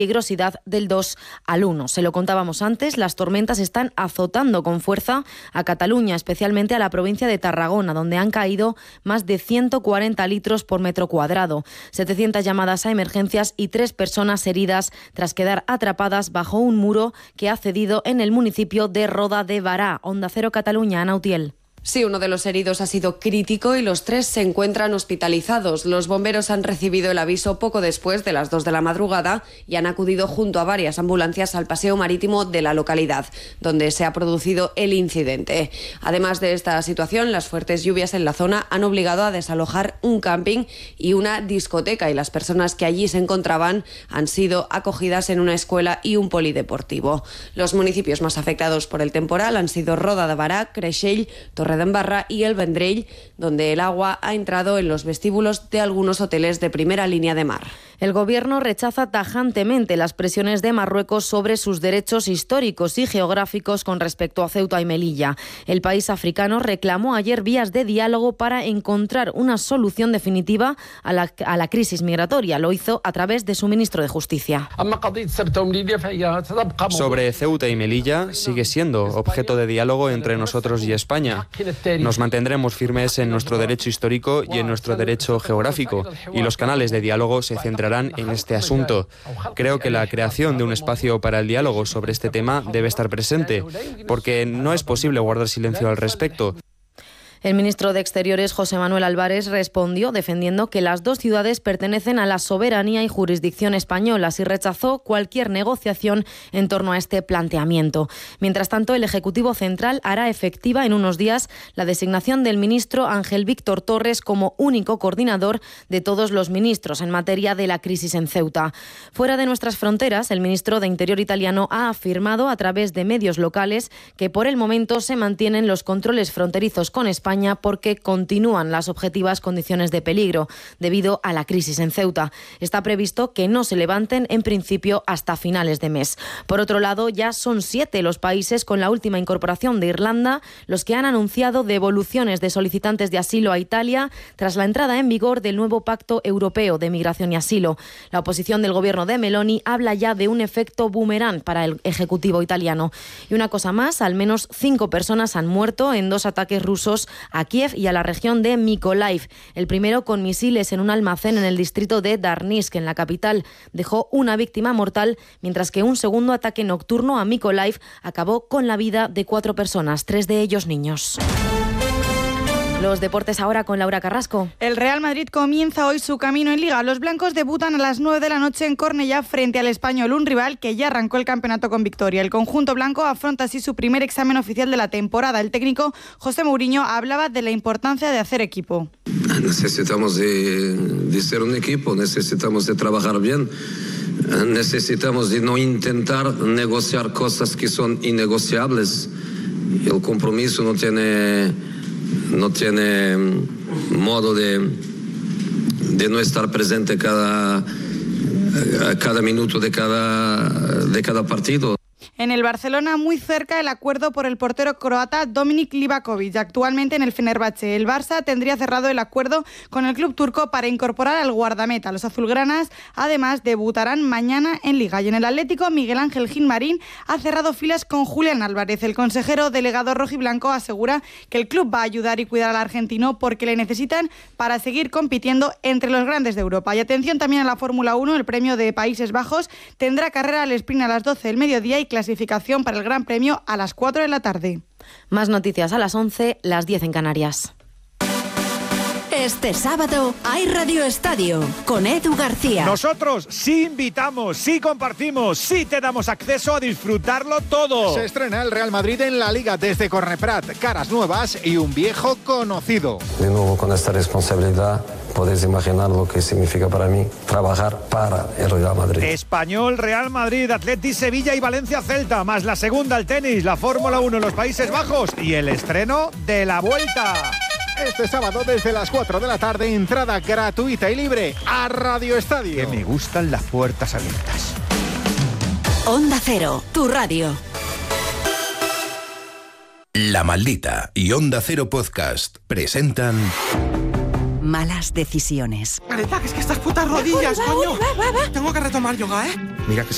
peligrosidad del 2 al 1. Se lo contábamos antes, las tormentas están azotando con fuerza a Cataluña, especialmente a la provincia de Tarragona, donde han caído más de 140 litros por metro cuadrado, 700 llamadas a emergencias y 3 personas heridas tras quedar atrapadas bajo un muro que ha cedido en el municipio de Roda de Bará. Onda Cero Cataluña, Ana Utiel. Sí, uno de los heridos ha sido crítico y los 3 se encuentran hospitalizados. Los bomberos han recibido el aviso poco después de las 2 de la madrugada y han acudido junto a varias ambulancias al paseo marítimo de la localidad, donde se ha producido el incidente. Además de esta situación, las fuertes lluvias en la zona han obligado a desalojar un camping y una discoteca, y las personas que allí se encontraban han sido acogidas en una escuela y un polideportivo. Los municipios más afectados por el temporal han sido Roda de Bará, Creixell, Torredembarra y El Vendrell, donde el agua ha entrado en los vestíbulos de algunos hoteles de primera línea de mar. El Gobierno rechaza tajantemente las presiones de Marruecos sobre sus derechos históricos y geográficos con respecto a Ceuta y Melilla. El país africano reclamó ayer vías de diálogo para encontrar una solución definitiva a la crisis migratoria. Lo hizo a través de su ministro de Justicia. Sobre Ceuta y Melilla sigue siendo objeto de diálogo entre nosotros y España. Nos mantendremos firmes en nuestro derecho histórico y en nuestro derecho geográfico, y los canales de diálogo se centrarán en este asunto. Creo que la creación de un espacio para el diálogo sobre este tema debe estar presente, porque no es posible guardar silencio al respecto. El ministro de Exteriores, José Manuel Álvarez, respondió defendiendo que las 2 ciudades pertenecen a la soberanía y jurisdicción españolas y rechazó cualquier negociación en torno a este planteamiento. Mientras tanto, el Ejecutivo Central hará efectiva en unos días la designación del ministro Ángel Víctor Torres como único coordinador de todos los ministros en materia de la crisis en Ceuta. Fuera de nuestras fronteras, el ministro de Interior italiano ha afirmado a través de medios locales que por el momento se mantienen los controles fronterizos con España porque continúan las objetivas condiciones de peligro debido a la crisis en Ceuta. Está previsto que no se levanten en principio hasta finales de mes. Por otro lado, ya son 7 los países con la última incorporación de Irlanda los que han anunciado devoluciones de solicitantes de asilo a Italia tras la entrada en vigor del nuevo Pacto Europeo de Migración y Asilo. La oposición del gobierno de Meloni habla ya de un efecto boomerang para el Ejecutivo italiano. Y una cosa más, al menos 5 personas han muerto en 2 ataques rusos a Kiev y a la región de Mykolaiv. El primero con misiles en un almacén en el distrito de Darnitsk, en la capital. Dejó una víctima mortal, mientras que un segundo ataque nocturno a Mykolaiv acabó con la vida de 4 personas, 3 de ellos niños. Los deportes ahora con Laura Carrasco. El Real Madrid comienza hoy su camino en Liga. Los blancos debutan a las 9 de la noche en Cornellá frente al Español, un rival que ya arrancó el campeonato con victoria. El conjunto blanco afronta así su primer examen oficial de la temporada. El técnico José Mourinho hablaba de la importancia de hacer equipo. Necesitamos de ser un equipo, necesitamos de trabajar bien, necesitamos de no intentar negociar cosas que son innegociables. El compromiso no tiene modo de no estar presente cada minuto de cada partido. En el Barcelona, muy cerca el acuerdo por el portero croata Dominik Livakovic, actualmente en el Fenerbahce. El Barça tendría cerrado el acuerdo con el club turco para incorporar al guardameta. Los azulgranas, además, debutarán mañana en Liga. Y en el Atlético, Miguel Ángel Gilmarín ha cerrado filas con Julián Álvarez. El consejero delegado rojiblanco asegura que el club va a ayudar y cuidar al argentino porque le necesitan para seguir compitiendo entre los grandes de Europa. Y atención también a la Fórmula 1, el premio de Países Bajos tendrá carrera al sprint a las 12 del mediodía y clasificación para el Gran Premio a las 4 de la tarde. Más noticias a las 11, las 10 en Canarias. Este sábado hay Radio Estadio con Edu García. Nosotros sí invitamos, sí compartimos, sí te damos acceso a disfrutarlo todo. Se estrena el Real Madrid en la Liga desde Corneprat. Caras nuevas y un viejo conocido. De nuevo con esta responsabilidad, podéis imaginar lo que significa para mí trabajar para el Real Madrid. Español, Real Madrid, Atleti, Sevilla y Valencia Celta, más la segunda el tenis, la Fórmula 1 en los Países Bajos y el estreno de La Vuelta. Este sábado desde las 4 de la tarde, entrada gratuita y libre a Radio Estadio. Que me gustan las puertas abiertas. Onda Cero, tu radio. La Maldita y Onda Cero Podcast presentan... Malas decisiones. Mareta, que es que estas putas rodillas, coño. Tengo que retomar yoga, ¿eh? Mira que